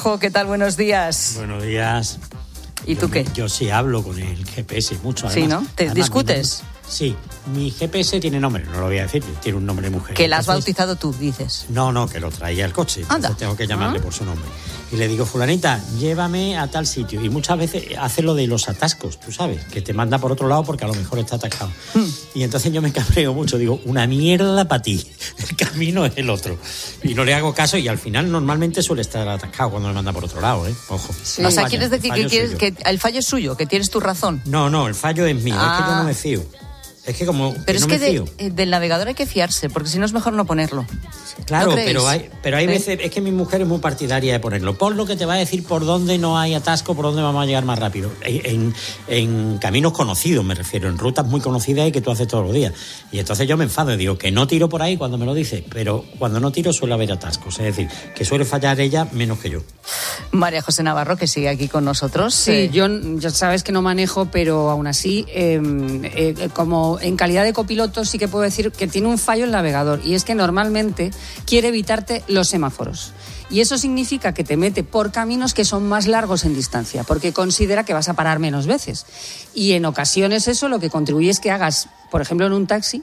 Navarrojo, ¿qué tal? Buenos días. Buenos días. ¿Y tú qué? Yo sí hablo con el GPS mucho, además. Sí, ¿no? ¿Te discutes? Sí, mi GPS tiene nombre, no lo voy a decir, tiene un nombre de mujer. Que la has bautizado tú, dices. No, que lo traía el coche. Anda. Tengo que llamarle por su nombre. Y le digo, fulanita, llévame a tal sitio. Y muchas veces hace lo de los atascos, tú sabes, que te manda por otro lado porque a lo mejor está atascado. Y entonces yo me cabreo mucho, digo, una mierda para ti, el camino es el otro. Y no le hago caso y al final normalmente suele estar atascado cuando me manda por otro lado, ¿eh? Ojo. Sí. O sea, ¿quieres decir que el fallo es suyo, que tienes tu razón? No, el fallo es mío, es que yo no me fío. Es que como pero que es no que del navegador hay que fiarse, porque si no es mejor no ponerlo. Claro, ¿No pero hay veces, es que mi mujer es muy partidaria de ponerlo. Pon lo que te va a decir por dónde no hay atasco, por dónde vamos a llegar más rápido. En caminos conocidos, me refiero, en rutas muy conocidas y que tú haces todos los días. Y entonces yo me enfado y digo que no tiro por ahí cuando me lo dice, pero cuando no tiro suele haber atascos. Es decir, que suele fallar ella menos que yo. María José Navarro, que sigue aquí con nosotros. Sí, yo sabes que no manejo, pero aún así, como en calidad de copiloto sí que puedo decir que tiene un fallo el navegador, y es que normalmente quiere evitarte los semáforos. Y eso significa que te mete por caminos que son más largos en distancia, porque considera que vas a parar menos veces. Y en ocasiones eso lo que contribuye es que hagas, por ejemplo en un taxi,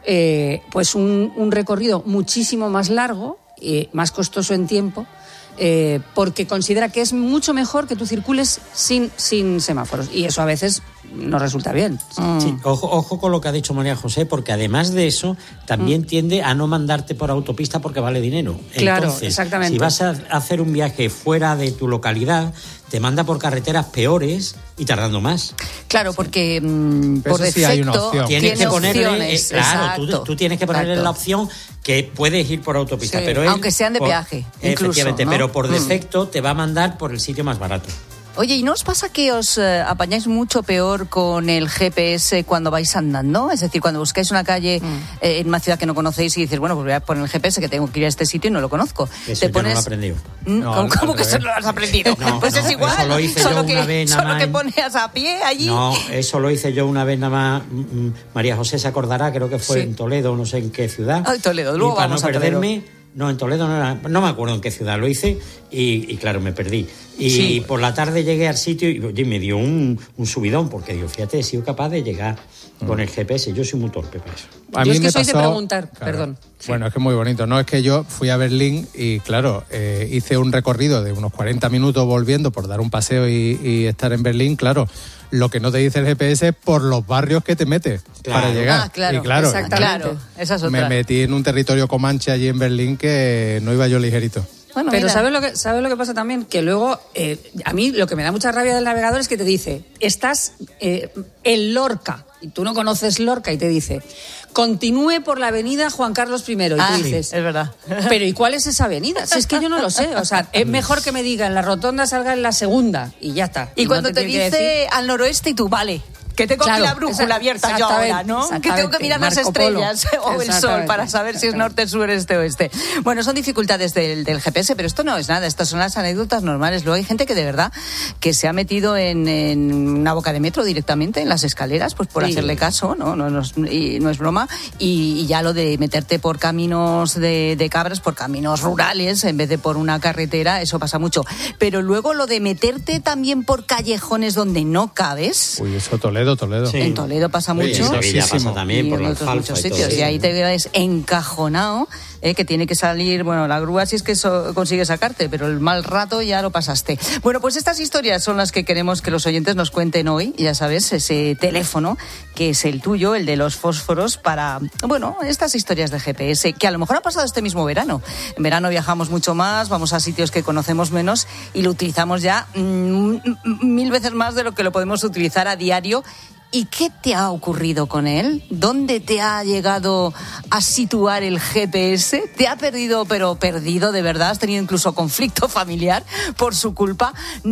pues un recorrido muchísimo más largo, más costoso en tiempo, porque considera que es mucho mejor que tú circules sin semáforos. Y eso a veces no resulta bien. Sí, ojo con lo que ha dicho María José, porque además de eso también tiende a no mandarte por autopista porque vale dinero. Claro, entonces, exactamente. Si vas a hacer un viaje fuera de tu localidad, te manda por carreteras peores y tardando más. Claro, porque por defecto sí hay una opción. Tienes que ponerle, claro, tú tienes que ponerle la opción que puedes ir por autopista, sí, pero aunque sean de peaje, incluso, efectivamente, ¿no? Pero por defecto te va a mandar por el sitio más barato. Oye, ¿y no os pasa que os apañáis mucho peor con el GPS cuando vais andando? Es decir, cuando buscáis una calle en una ciudad que no conocéis y dices, bueno, pues voy a poner el GPS que tengo que ir a este sitio y no lo conozco. Eso te yo pones... no lo he aprendido. ¿Cómo que eso no lo has aprendido? Pues es igual, eso lo hice yo una vez nada más. Solo que pones a pie allí. No, eso lo hice yo una vez nada más. María José se acordará, creo que fue en Toledo, no sé en qué ciudad. Ay, Toledo, luego y para vamos no a perderme, Toledo. No, en Toledo no me acuerdo en qué ciudad lo hice y claro, me perdí. Y por la tarde llegué al sitio y me dio un subidón, porque digo, fíjate, he sido capaz de llegar con el GPS. Yo soy muy torpe para eso. Yo es que soy de preguntar, claro, perdón. Bueno, es que es muy bonito, ¿no? Es que yo fui a Berlín y, claro, hice un recorrido de unos 40 minutos volviendo por dar un paseo y estar en Berlín, claro. Lo que no te dice el GPS es por los barrios que te metes para llegar. Claro, y claro, exactamente. Esa es otra. Me metí en un territorio comanche allí en Berlín que no iba yo ligerito. Bueno, pero mira. ¿sabes lo que pasa también? Que luego, a mí lo que me da mucha rabia del navegador es que te dice, estás en Lorca, y tú no conoces Lorca, y te dice, continúe por la avenida Juan Carlos I. Y tú dices, sí, es verdad. Pero ¿y cuál es esa avenida? Si es que yo no lo sé. O sea, es mejor que me diga en la rotonda salga en la segunda, y ya está. Y cuando no te dice al noroeste y tú, vale, que tengo aquí la brújula abierta yo ahora, ¿no? Que tengo que mirar las estrellas o el sol para saber si es norte, sur, este, oeste. Bueno, son dificultades del GPS, pero esto no es nada, estas son las anécdotas normales. Luego hay gente que de verdad que se ha metido en una boca de metro directamente, en las escaleras, pues por hacerle caso, no es broma, y ya lo de meterte por caminos de cabras, por caminos rurales, en vez de por una carretera, eso pasa mucho. Pero luego lo de meterte también por callejones donde no cabes... Uy, eso Toledo. Sí. En Toledo pasa mucho. En Sevilla pasa también, y por en la otros alfalfa muchos y todo. sitios. Y ahí te ves encajonado, que tiene que salir, bueno, la grúa si es que consigue sacarte, pero el mal rato ya lo pasaste. Bueno, pues estas historias son las que queremos que los oyentes nos cuenten hoy. Ya sabes, ese teléfono que es el tuyo, el de los fósforos, para, bueno, estas historias de GPS, que a lo mejor ha pasado este mismo verano. En verano viajamos mucho más, vamos a sitios que conocemos menos y lo utilizamos ya 1000 veces más de lo que lo podemos utilizar a diario. ¿Y qué te ha ocurrido con él? ¿Dónde te ha llegado a situar el GPS? ¿Te ha perdido, pero perdido de verdad? ¿Has tenido incluso conflicto familiar por su culpa?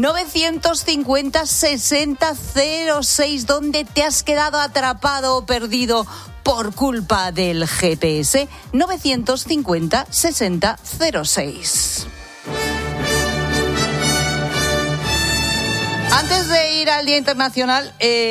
950-60-06. ¿Dónde te has quedado atrapado o perdido por culpa del GPS? 950-60-06. Antes de ir era el Día Internacional,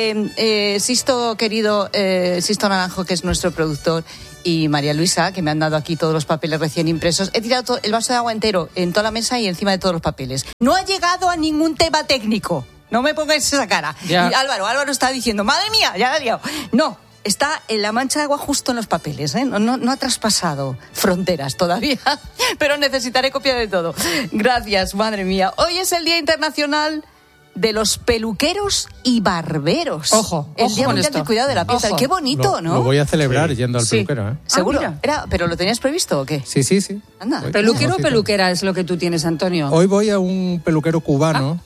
Sisto, querido, Sisto Naranjo, que es nuestro productor, y María Luisa, que me han dado aquí todos los papeles recién impresos, he tirado el vaso de agua entero en toda la mesa y encima de todos los papeles. No ha llegado a ningún tema técnico. No me pongáis esa cara. Ya. Y Álvaro está diciendo, madre mía, ya la he liado. No, está en la mancha de agua justo en los papeles, ¿eh? No ha traspasado fronteras todavía, pero necesitaré copia de todo. Gracias, madre mía. Hoy es el Día Internacional de los peluqueros y barberos. Ojo, el ojo Día con Mundial esto. del Cuidado de la Piel. Ojo. Qué bonito, ¿no? Lo voy a celebrar Sí. yendo al Sí. peluquero, ¿eh? Seguro. mira. ¿Pero lo tenías previsto o qué? Sí. Anda. Voy. ¿Peluquero o Cosita. peluquera es lo que tú tienes, Antonio? Hoy voy a un peluquero cubano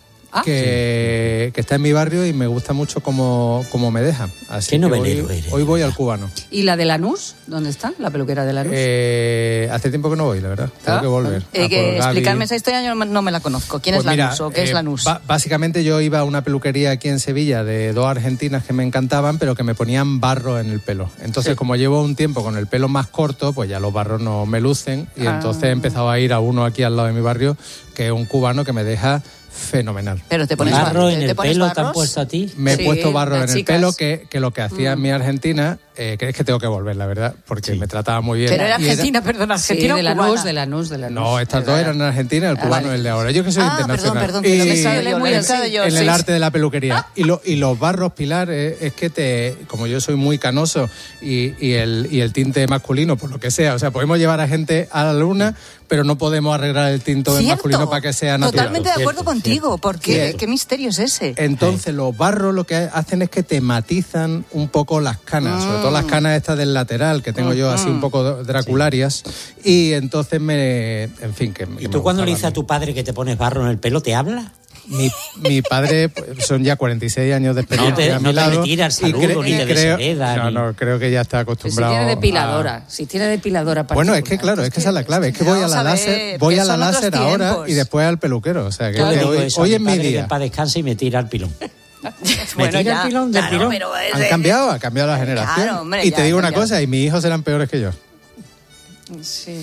que está en mi barrio y me gusta mucho cómo me deja. Así Qué que novelero hoy, eres. hoy voy al cubano. ¿Y la de Lanús? ¿Dónde está? ¿La peluquera de Lanús? Hace tiempo que no voy, la verdad. Tengo que volver. A por Gaby. Explicarme esa historia, yo no me la conozco. ¿Quién Pues es mira, Lanús o qué es Lanús? Básicamente yo iba a una peluquería aquí en Sevilla de dos argentinas que me encantaban, pero que me ponían barro en el pelo. Entonces, como llevo un tiempo con el pelo más corto, pues ya los barros no me lucen. Y entonces he empezado a ir a uno aquí al lado de mi barrio, que es un cubano que me deja fenomenal. Pero te pones ¿Barro en el pones pelo te han barros? puesto a ti? Me he Sí, puesto barro las en el chicas. pelo, que lo que hacía en mi Argentina, que es que tengo que volver, la verdad, porque me trataba muy bien. Pero era Y era- Argentina, perdón, Sí, Argentina de o Lanús, cubana. de Lanús. No, estas dos eran en Argentina, el cubano vale. es el de ahora. Yo que soy internacional. Perdón, que no me Y- sale muy en- así. en el arte de la peluquería. Y los barros, Pilar, es que como yo soy muy canoso y el tinte masculino, por lo que sea, o sea, podemos llevar a gente a la luna, pero no podemos arreglar el tinte masculino para que sea natural. Totalmente de acuerdo Cierto, contigo, porque Cierto. qué misterio es ese. Entonces los barros lo que hacen es que te matizan un poco las canas, sobre todo las canas estas del lateral, que tengo yo así un poco dracularias, y entonces en fin, que ¿Y tú cuando le dices a tu padre que te pones barro en el pelo, te habla? Mi padre, pues, son ya 46 años de experiencia a mi no te lado, retira el saludo, ni te deshereda, No, creo que ya está Si acostumbrado. tiene depiladora. Si tiene depiladora Bueno, es que particular. claro, es que esa es la clave. Es que voy a Vamos la a ver, láser, voy que a la son otros láser ahora tiempos. y después al peluquero. O sea, que Yo le digo hoy, eso a hoy mi es mi padre, que día. en paz descanse y me tira el pilón. Bueno, ¿Me tira ya, el pilón del claro, tirón? pero es Han de- cambiado, ha cambiado la generación. Claro, hombre, y ya te digo ha una cambiado. cosa, y mis hijos eran peores que yo. Sí.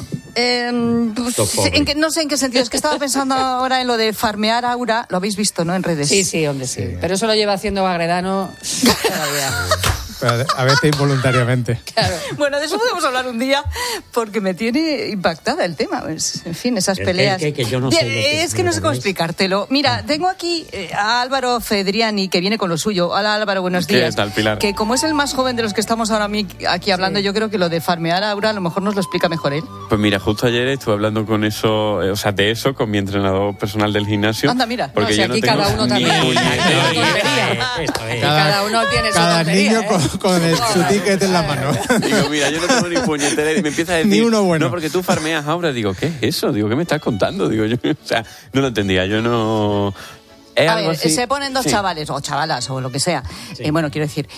Estos pobres. no sé en qué sentido. Es que estaba pensando ahora en lo de farmear aura. Lo habéis visto, ¿no? En redes. Sí, hombre, sí. Pero eso lo lleva haciendo Bagredano todavía. Pero a veces involuntariamente. Claro. Bueno, de eso podemos hablar un día porque me tiene impactada el tema. Pues, en fin, esas Es peleas. que yo no sé Bien, lo que- es que no sé cómo ¿veis? explicártelo. Mira, tengo aquí a Álvaro Fedriani, que viene con lo suyo. Hola, Álvaro, buenos ¿Qué días. tal, Pilar? Que como es el más joven de los que estamos ahora aquí hablando, yo creo que lo de farmear aura a lo mejor nos lo explica mejor él. Pues mira, justo ayer estuve hablando con eso, de eso con mi entrenador personal del gimnasio. Anda, mira. Porque No, si yo aquí no tengo cada uno ni también. puñetera idea. Tontería. Esto es. Cada uno tiene su Cada tontería, niño ¿eh? con su ticket en la mano. Digo, mira, yo no tengo ni puñetera idea. Y me empieza a decir, Ni uno bueno. no, porque tú farmeas ahora. Digo, ¿qué es eso? Digo, ¿qué me estás contando? Digo, yo, o sea, no lo entendía. Yo no... Es A algo ver, así. se ponen dos Sí. chavales, o chavalas, o lo que sea, bueno, quiero decir,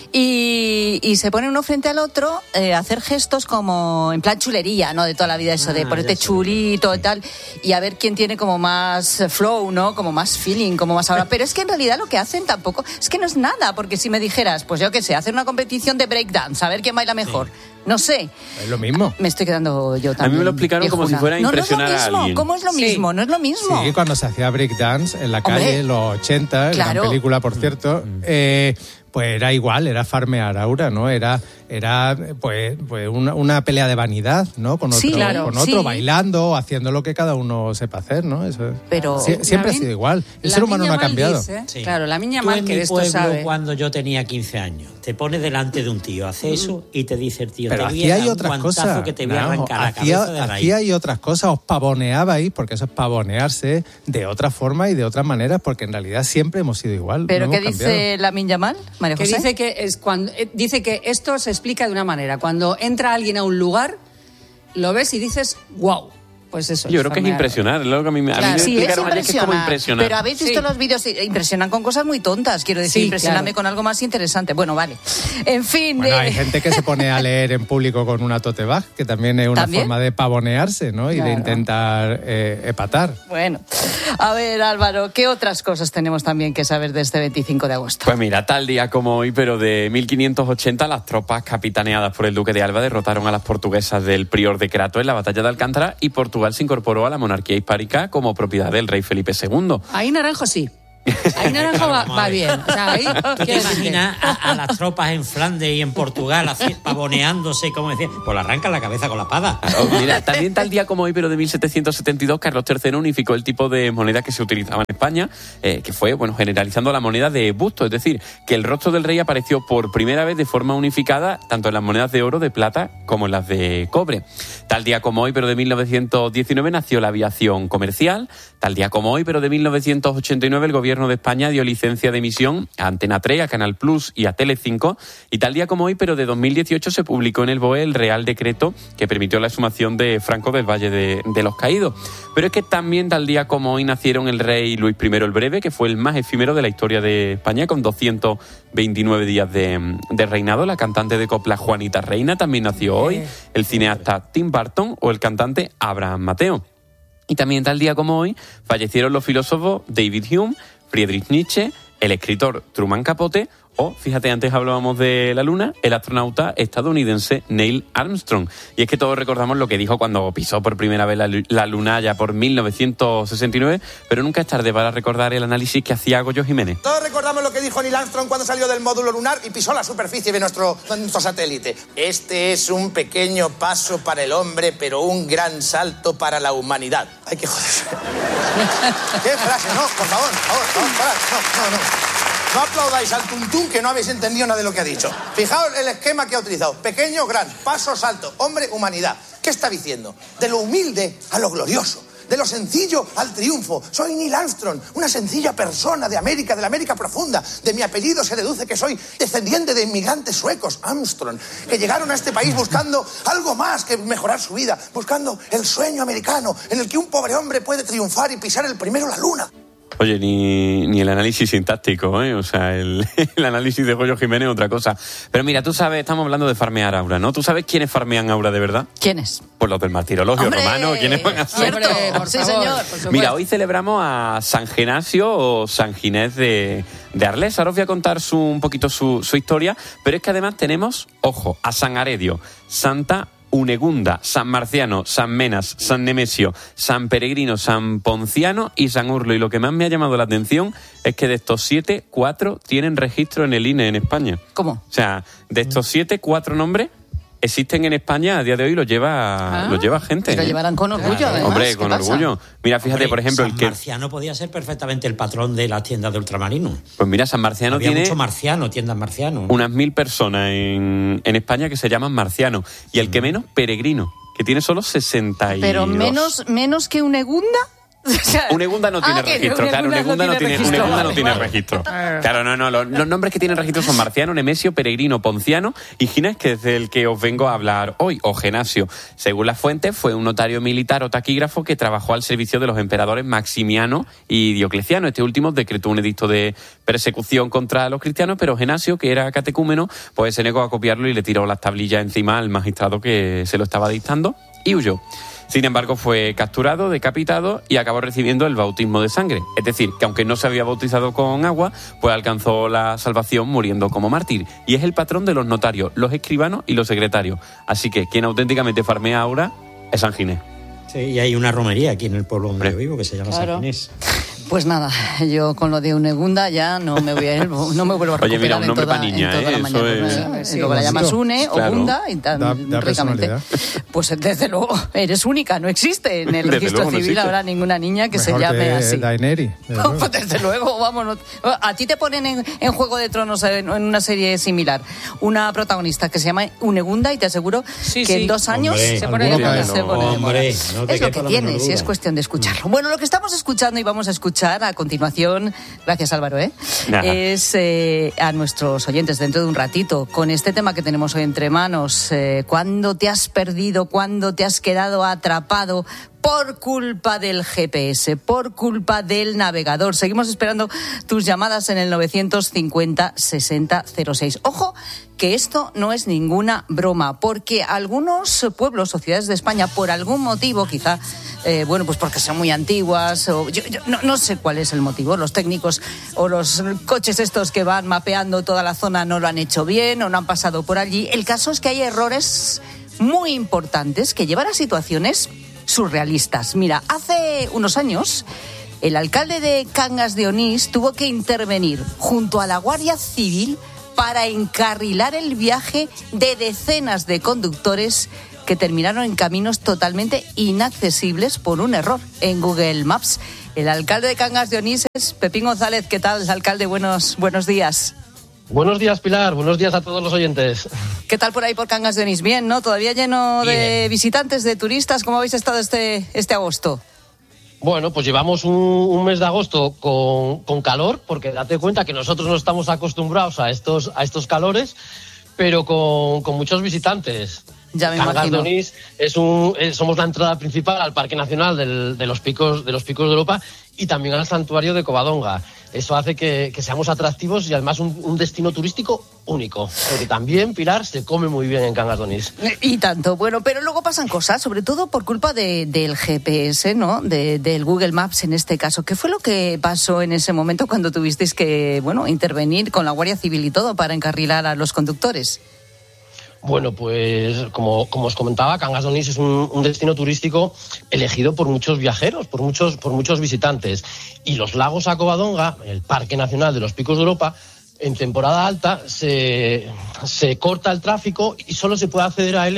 y se ponen uno frente al otro a hacer gestos como en plan chulería, ¿no? De toda la vida, eso de ponerte ya sé. chulito y tal, y a ver quién tiene como más flow, ¿no? Como más feeling, como más ahora. Pero es que en realidad lo que hacen tampoco, es que no es nada, porque si me dijeras, pues yo qué sé, hacer una competición de breakdance, a ver quién baila mejor, no sé. Es lo mismo. Me estoy quedando yo también. A mí me lo explicaron como si viejuna. fuera a No, impresionar no es a lo mismo. alguien. ¿Cómo es lo mismo? No es lo mismo. Sí, cuando se hacía breakdance en la Hombre. calle, en los 80, Claro. gran película, por cierto, pues era igual, era farmear aura, ¿no? Era pues una pelea de vanidad, ¿no? Con otro, Sí, claro, con otro sí. bailando, haciendo lo que cada uno sepa hacer, ¿no? Eso es. Pero- Siempre ha sido igual. El ser humano no ha cambiado. Sí. Claro, la niña Tú mal en que mi de esto pueblo, sabe. cuando yo tenía 15 años, te pones delante de un tío, hace eso y te dice el tío, Pero te voy aquí a hay dar un otras guantazo cosas. que te voy a No, arrancar la cabeza de aquí raíz. hay otras cosas, os pavoneabais, porque eso es pavonearse de otra forma y de otras maneras, porque en realidad siempre hemos sido igual. ¿Pero no qué hemos cambiado. dice Lamine Yamal, María Que José? dice que esto se explica de una manera. Cuando entra alguien a un lugar, lo ves y dices, wow. Pues eso. Yo creo que es farmear. impresionar. Lo que a mí me Claro. me Sí, es explicaron ayer que es como impresionar. Pero habéis visto Sí. los vídeos, impresionan con cosas muy tontas, quiero decir, Sí, impresioname claro. con algo más interesante. Bueno, vale. En fin. Bueno, hay gente que se pone a leer en público con una tote bag, que también es una ¿También? forma de pavonearse, ¿no? Y de Claro. intentar epatar. Bueno, a ver, Álvaro, ¿qué otras cosas tenemos también que saber de este 25 de agosto? Pues mira, tal día como hoy, pero de 1580, las tropas capitaneadas por el duque de Alba derrotaron a las portuguesas del prior de Crato en la batalla de Alcántara y Portugal se incorporó a la monarquía hispánica como propiedad del rey Felipe II. Ahí Naranjo sí. Ahí Naranjo va bien. O sea, ahí, ¿Tú te imaginas a las tropas en Flandes y en Portugal pavoneándose, como decía? Pues le arrancan la cabeza con la espada. Mira, también tal día como hoy, pero de 1772, Carlos III unificó el tipo de moneda que se utilizaba en España, que fue, generalizando la moneda de busto, es decir, que el rostro del rey apareció por primera vez de forma unificada, tanto en las monedas de oro, de plata, como en las de cobre. Tal día como hoy, pero de 1919, nació la aviación comercial. Tal día como hoy, pero de 1989, el gobierno de España dio licencia de emisión a Antena 3, a Canal Plus y a Telecinco. Y tal día como hoy, pero de 2018, se publicó en el BOE el Real Decreto que permitió la exhumación de Franco del Valle de los Caídos. Pero es que también tal día como hoy nacieron el rey Luis I el Breve, que fue el más efímero de la historia de España, con 229 días de reinado. La cantante de copla Juanita Reina también nació hoy, el cineasta Tim Burton o el cantante Abraham Mateo. Y también tal día como hoy fallecieron los filósofos David Hume, Friedrich Nietzsche, el escritor Truman Capote o, fíjate, antes hablábamos de la Luna, el astronauta estadounidense Neil Armstrong. Y es que todos recordamos lo que dijo cuando pisó por primera vez la Luna ya por 1969, pero nunca es tarde para recordar el análisis que hacía Goyo Jiménez. Todos recordamos lo que dijo Neil Armstrong cuando salió del módulo lunar y pisó la superficie de nuestro satélite. Este es un pequeño paso para el hombre, pero un gran salto para la humanidad. Ay, qué joder. ¿Qué frase? No, por favor, no. No aplaudáis al tuntún que no habéis entendido nada de lo que ha dicho. Fijaos el esquema que ha utilizado. Pequeño, gran, paso, salto, hombre, humanidad. ¿Qué está diciendo? De lo humilde a lo glorioso. De lo sencillo al triunfo. Soy Neil Armstrong, una sencilla persona de la América profunda. De mi apellido se deduce que soy descendiente de inmigrantes suecos, Armstrong, que llegaron a este país buscando algo más que mejorar su vida, buscando el sueño americano en el que un pobre hombre puede triunfar y pisar el primero la luna. Oye, ni el análisis sintáctico, ¿eh? O sea, el análisis de Goyo Jiménez es otra cosa. Pero mira, tú sabes, estamos hablando de farmear aura, ¿no? ¿Tú sabes quiénes farmean aura de verdad? ¿Quiénes? Pues los del martirologio romano. ¿Quiénes van a ser? Sí, señor. Mira, hoy celebramos a San Genasio o San Ginés de Arles. Ahora os voy a contar un poquito su historia, pero es que además tenemos, ojo, a San Aredio, Santa Unegunda, San Marciano, San Menas, San Nemesio, San Peregrino, San Ponciano y San Urlo. Y lo que más me ha llamado la atención es que de estos 7, 4 tienen registro en el INE en España. ¿Cómo? O sea, de estos 7, 4 nombres existen en España, a día de hoy lo lleva gente. Y lo llevarán con orgullo, claro, además. Hombre, con orgullo. Mira, fíjate, por ejemplo, San Marciano podía ser perfectamente el patrón de las tiendas de ultramarinos. Pues mira, San Marciano había tiene mucho marciano, tiendas marcianos. unas 1000 personas en España que se llaman marcianos. Y el que menos, peregrino, que tiene solo 62. Pero menos que Unegunda. Unegunda no tiene registro, claro, Unegunda no tiene registro. Claro, no, los nombres que tienen registro son Marciano, Nemesio, Peregrino, Ponciano y Ginés, que es del que os vengo a hablar hoy, o Genasio. Según las fuentes, fue un notario militar o taquígrafo que trabajó al servicio de los emperadores Maximiano y Diocleciano. Este último decretó un edicto de persecución contra los cristianos, pero Genasio, que era catecúmeno, pues se negó a copiarlo y le tiró las tablillas encima al magistrado que se lo estaba dictando y huyó. Sin embargo, fue capturado, decapitado y acabó recibiendo el bautismo de sangre. Es decir, que aunque no se había bautizado con agua, pues alcanzó la salvación muriendo como mártir. Y es el patrón de los notarios, los escribanos y los secretarios. Así que quien auténticamente farmea ahora es San Ginés. Sí, y hay una romería aquí en el pueblo donde yo vivo que se llama San Ginés. Pues nada, yo con lo de Unegunda ya no me vuelvo a recuperar. Oye, mira, un nombre para niña, en toda la mañana. Luego la llamas Une o Gunda y tan ricamente. Pues desde luego eres única, no existe en el registro civil ahora ninguna niña que se llame así. Daenerys. Pues desde luego, vamos. A ti te ponen en Juego de Tronos, en una serie similar, una protagonista que se llama Unegunda y te aseguro que en 2 años se pone de moda. Es lo que tiene, si es cuestión de escucharlo. Bueno, lo que estamos escuchando y vamos a escuchar a continuación, gracias Álvaro, es a nuestros oyentes dentro de un ratito, con este tema que tenemos hoy entre manos. ¿Cuándo te has perdido? ¿Cuándo te has quedado atrapado? Por culpa del GPS, por culpa del navegador. Seguimos esperando tus llamadas en el 950-6006. Ojo, que esto no es ninguna broma, porque algunos pueblos o ciudades de España, por algún motivo, quizá, pues porque son muy antiguas, o yo no sé cuál es el motivo, los técnicos o los coches estos que van mapeando toda la zona no lo han hecho bien o no han pasado por allí. El caso es que hay errores muy importantes que llevan a situaciones surrealistas. Mira, hace unos años El alcalde de Cangas de Onís tuvo que intervenir junto a la Guardia Civil para encarrilar el viaje de decenas de conductores que terminaron en caminos totalmente inaccesibles por un error en Google Maps. El alcalde de Cangas de Onís es Pepín González. ¿Qué tal, alcalde? Buenos días. Buenos días, Pilar. Buenos días a todos los oyentes. ¿Qué tal por ahí por Cangas de Onís? Bien, ¿no? Todavía lleno de visitantes, de turistas. ¿Cómo habéis estado este agosto? Bueno, pues llevamos un mes de agosto con calor, porque date cuenta que nosotros no estamos acostumbrados a estos calores, pero con muchos visitantes. Ya me Cangas imagino. de Onís somos la entrada principal al Parque Nacional de los Picos de Europa y también al Santuario de Covadonga. Eso hace que seamos atractivos y además un destino turístico único. Porque también, Pilar, se come muy bien en Cangas de Onís. Y tanto. Bueno, pero luego pasan cosas, sobre todo por culpa del GPS, ¿no? Del Google Maps en este caso. ¿Qué fue lo que pasó en ese momento cuando tuvisteis que, intervenir con la Guardia Civil y todo para encarrilar a los conductores? Bueno, pues como os comentaba, Cangas de Onís es un destino turístico elegido por muchos viajeros, por muchos visitantes. Y los lagos a Covadonga, el Parque Nacional de los Picos de Europa, en temporada alta se corta el tráfico y solo se puede acceder a él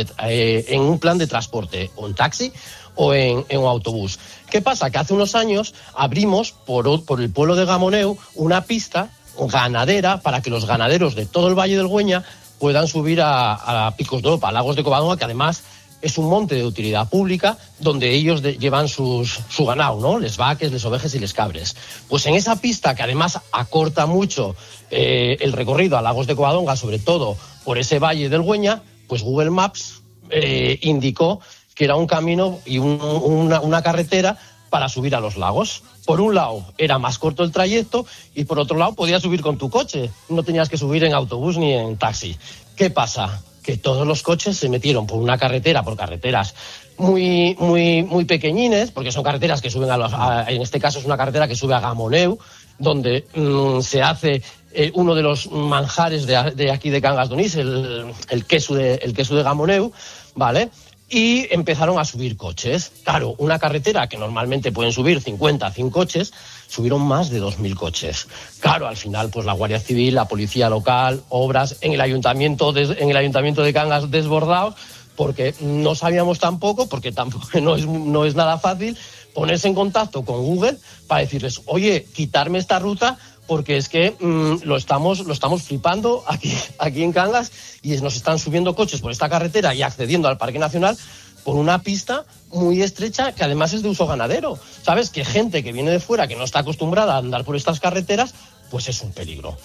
en un plan de transporte, o en taxi o en un autobús. ¿Qué pasa? Que hace unos años abrimos por el pueblo de Gamoneu una pista ganadera para que los ganaderos de todo el Valle del Güeña puedan subir a Picos de Europa, a Lagos de Covadonga, que además es un monte de utilidad pública donde ellos llevan su ganado, ¿no? Les vaques, les ovejas y les cabres. Pues en esa pista, que además acorta mucho el recorrido a Lagos de Covadonga, sobre todo por ese Valle del Güeña, pues Google Maps indicó que era un camino y una carretera para subir a los lagos. Por un lado era más corto el trayecto y por otro lado podías subir con tu coche. No tenías que subir en autobús ni en taxi. ¿Qué pasa? Que todos los coches se metieron por carreteras muy, muy, muy pequeñines, porque son carreteras que suben en este caso es una carretera que sube a Gamoneu, donde se hace uno de los manjares de aquí de Cangas de Onís, el queso de Gamoneu, ¿vale? Y empezaron a subir coches. Claro, una carretera que normalmente pueden subir 50, 100 coches, subieron más de 2.000 coches. Claro, al final, pues la Guardia Civil, la Policía Local, obras, en el Ayuntamiento de Cangas desbordados, porque no sabíamos tampoco, porque tampoco no es nada fácil ponerse en contacto con Google para decirles, oye, quitarme esta ruta, porque es que lo estamos flipando aquí en Cangas y nos están subiendo coches por esta carretera y accediendo al Parque Nacional por una pista muy estrecha que además es de uso ganadero. ¿Sabes? Que gente que viene de fuera, que no está acostumbrada a andar por estas carreteras, pues es un peligro.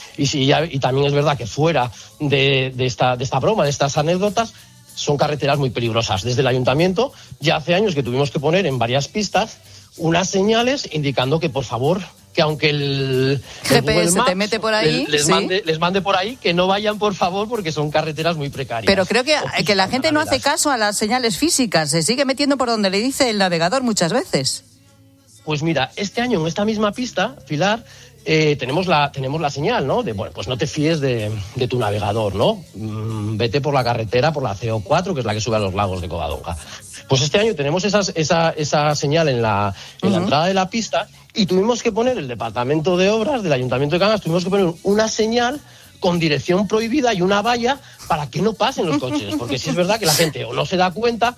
Y también es verdad que fuera de esta broma, de estas anécdotas, son carreteras muy peligrosas. Desde el Ayuntamiento ya hace años que tuvimos que poner en varias pistas unas señales indicando que, por favor, que aunque el GPS Maps te mete por ahí, les mande por ahí, que no vayan, por favor, porque son carreteras muy precarias. Pero creo que la gente no hace caso a las señales físicas, se sigue metiendo por donde le dice el navegador muchas veces. Pues mira, este año en esta misma pista, Pilar, tenemos la señal, ¿no? Pues no te fíes de tu navegador, ¿no? Vete por la carretera, por la CO4, que es la que sube a los lagos de Covadonga. Pues este año tenemos esa señal en la entrada de la pista y tuvimos que poner, el Departamento de Obras del Ayuntamiento de Cangas, tuvimos que poner una señal con dirección prohibida y una valla para que no pasen los coches, porque sí es verdad que la gente o no se da cuenta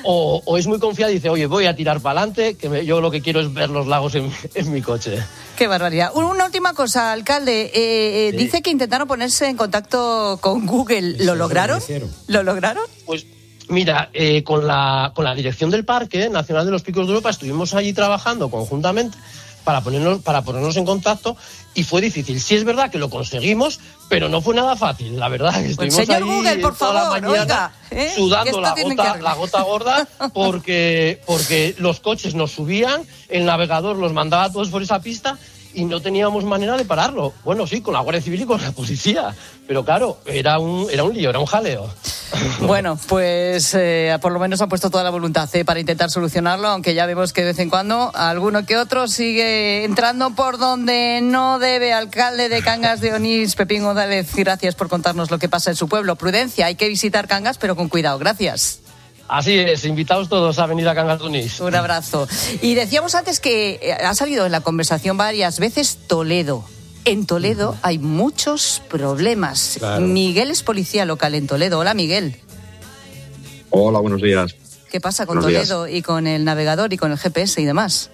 o es muy confiada y dice, oye, voy a tirar para adelante, que yo lo que quiero es ver los lagos en mi coche. Qué barbaridad. Una última cosa, alcalde. Sí. Dice que intentaron ponerse en contacto con Google. ¿Lo lograron? ¿Lo lograron? Pues mira, con la dirección del Parque Nacional de los Picos de Europa estuvimos allí trabajando conjuntamente para ponernos en contacto y fue difícil. Sí es verdad que lo conseguimos, pero no fue nada fácil, la verdad. Estuvimos señor allí Google, por toda favor, la mañana oiga, sudando la gota gorda porque los coches nos subían, el navegador los mandaba todos por esa pista y no teníamos manera de pararlo. Bueno, sí, con la Guardia Civil y con la policía, pero claro, era un lío, era un jaleo. Bueno, pues por lo menos han puesto toda la voluntad para intentar solucionarlo, aunque ya vemos que de vez en cuando alguno que otro sigue entrando por donde no debe. Alcalde de Cangas de Onís, Pepín González, gracias por contarnos lo que pasa en su pueblo. Prudencia, hay que visitar Cangas, pero con cuidado. Gracias. Así es, invitados todos a venir a Cangas de Onís. Un abrazo. Y decíamos antes que ha salido en la conversación varias veces Toledo. En Toledo hay muchos problemas. Claro. Miguel es policía local en Toledo. Hola, Miguel. Hola, buenos días. ¿Qué pasa con Buenos Toledo y con el navegador y con el GPS y demás?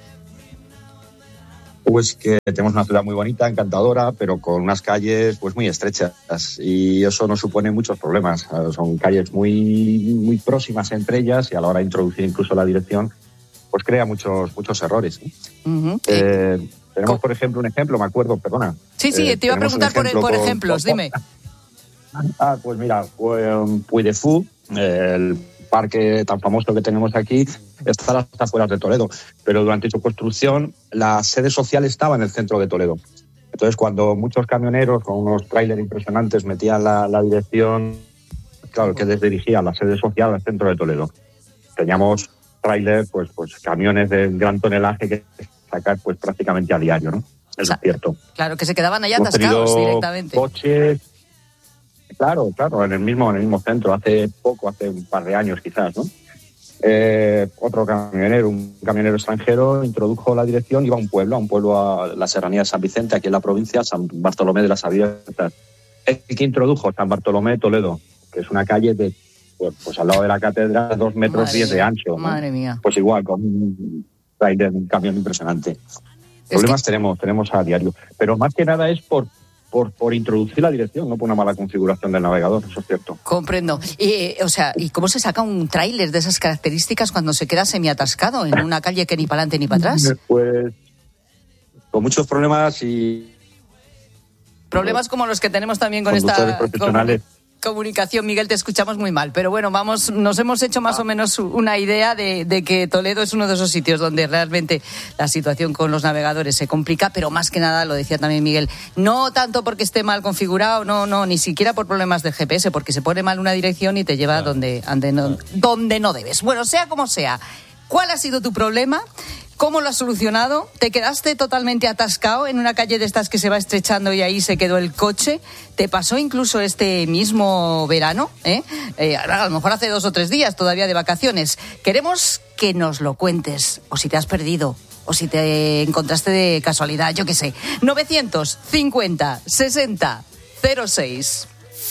Pues que tenemos una ciudad muy bonita, encantadora, pero con unas calles pues muy estrechas y eso nos supone muchos problemas. Son calles muy próximas entre ellas y a la hora de introducir incluso la dirección pues crea muchos errores. Uh-huh. Tenemos, por ejemplo, un ejemplo, me acuerdo, perdona. Sí, te iba a preguntar por ejemplos, dime. Pues mira, Puy de Fou, el parque tan famoso que tenemos aquí, está a las afueras de Toledo, pero durante su construcción la sede social estaba en el centro de Toledo. Entonces, cuando muchos camioneros con unos tráileres impresionantes metían la dirección, claro, que desdirigía la sede social al centro de Toledo. Teníamos tráileres, pues camiones de gran tonelaje que sacar pues prácticamente a diario, ¿no? Es cierto. Claro, que se quedaban allá atascados directamente. Coches. Claro, en el mismo centro, hace un par de años quizás, ¿no? Otro camionero, un camionero extranjero, introdujo la dirección, iba a un pueblo a la serranía de San Vicente, aquí en la provincia, San Bartolomé de las Abiertas. El que introdujo San Bartolomé de Toledo, que es una calle de, pues al lado de la catedral, 2 metros 10 de ancho, ¿no? Madre mía. Pues igual, con un camión impresionante. Problemas tenemos a diario, pero más que nada es por introducir la dirección, no por una mala configuración del navegador, eso es cierto. Comprendo. ¿Y cómo se saca un tráiler de esas características cuando se queda semiatascado en una calle que ni para adelante ni para atrás? Pues con muchos problemas y... Problemas como los que tenemos también con esta comunicación. Miguel, te escuchamos muy mal, pero bueno, nos hemos hecho más o menos una idea de que Toledo es uno de esos sitios donde realmente la situación con los navegadores se complica, pero más que nada, lo decía también Miguel, no tanto porque esté mal configurado, no, ni siquiera por problemas de GPS, porque se pone mal una dirección y te lleva donde no debes. Bueno, sea como sea, ¿cuál ha sido tu problema? ¿Cómo lo has solucionado? ¿Te quedaste totalmente atascado en una calle de estas que se va estrechando y ahí se quedó el coche? ¿Te pasó incluso este mismo verano? A lo mejor hace 2 o 3 días todavía de vacaciones. Queremos que nos lo cuentes, o si te has perdido, o si te encontraste de casualidad, yo qué sé. 950 60 06.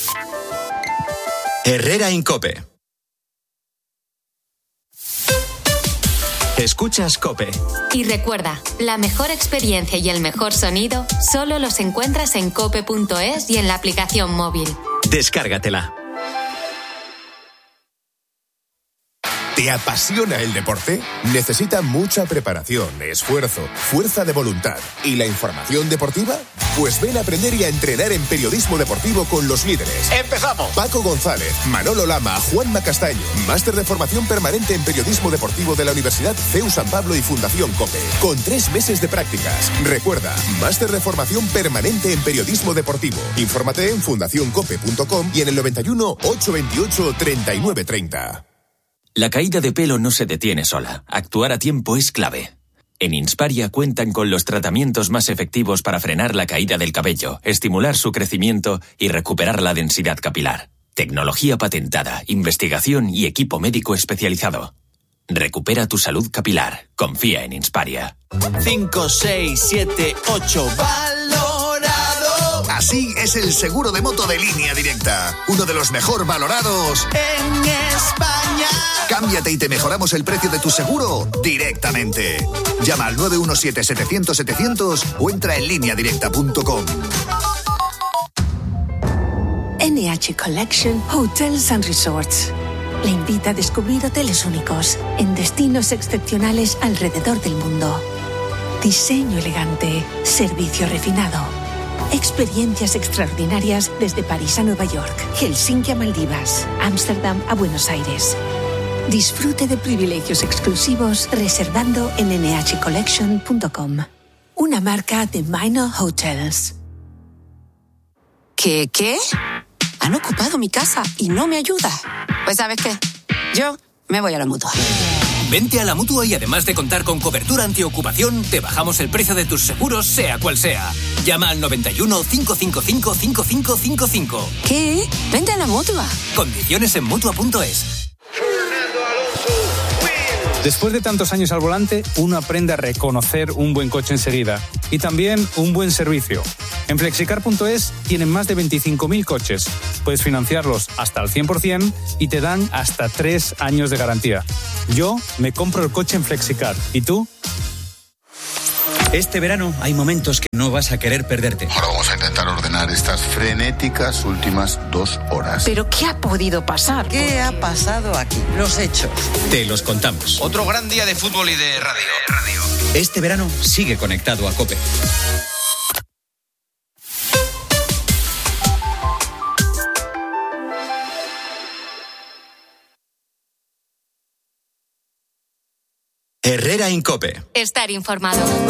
Herrera Incope. Escuchas COPE. Y recuerda, la mejor experiencia y el mejor sonido solo los encuentras en cope.es y en la aplicación móvil. Descárgatela. ¿Te apasiona el deporte? Necesita mucha preparación, esfuerzo, fuerza de voluntad. ¿Y la información deportiva? Pues ven a aprender y a entrenar en periodismo deportivo con los líderes. ¡Empezamos! Paco González, Manolo Lama, Juanma Castaño. Máster de formación permanente en periodismo deportivo de la Universidad CEU San Pablo y Fundación COPE. Con 3 meses de prácticas. Recuerda, máster de formación permanente en periodismo deportivo. Infórmate en fundacioncope.com y en el 91 828 3930. La caída de pelo no se detiene sola. Actuar a tiempo es clave. En Insparia cuentan con los tratamientos más efectivos para frenar la caída del cabello, estimular su crecimiento y recuperar la densidad capilar. Tecnología patentada, investigación y equipo médico especializado. Recupera tu salud capilar. Confía en Insparia. 5, 6, 7, 8. ¡Valorado! Así es el seguro de moto de Línea Directa. Uno de los mejor valorados en España. Cámbiate y te mejoramos el precio de tu seguro directamente. Llama al 917-700-700 o entra en lineadirecta.com. NH Collection Hotels and Resorts le invita a descubrir hoteles únicos en destinos excepcionales alrededor del mundo. Diseño elegante, servicio refinado, experiencias extraordinarias desde París a Nueva York, Helsinki a Maldivas, Ámsterdam a Buenos Aires. Disfrute de privilegios exclusivos reservando en nhcollection.com. Una marca de Minor Hotels. ¿Qué? Han ocupado mi casa y no me ayuda. Pues ¿sabes qué? Yo me voy a la Mutua. Vente a la Mutua y además de contar con cobertura antiocupación, te bajamos el precio de tus seguros, sea cual sea. Llama al 91 555 5555. ¿Qué? Vente a la Mutua. Condiciones en Mutua.es. Después de tantos años al volante, uno aprende a reconocer un buen coche enseguida y también un buen servicio. En Flexicar.es tienen más de 25.000 coches. Puedes financiarlos hasta al 100% y te dan hasta 3 años de garantía. Yo me compro el coche en Flexicar. ¿Y tú? Este verano hay momentos que no vas a querer perderte. Ahora vamos a intentar ordenar estas frenéticas últimas 2 horas. ¿Pero qué ha podido pasar? ¿Qué ha pasado aquí? Los hechos. Te los contamos. Otro gran día de fútbol y de radio. Este verano sigue conectado a COPE. Herrera Incope. Estar informado.